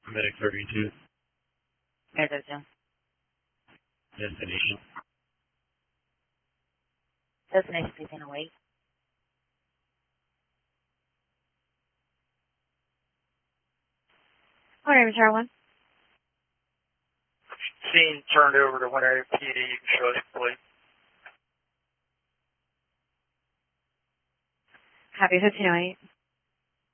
Medic 32. Air 32. Destination. Destination 1808. Whatever, Tower 1. Scene turned over to 1 area PD. You can show us, please. Copy 1508.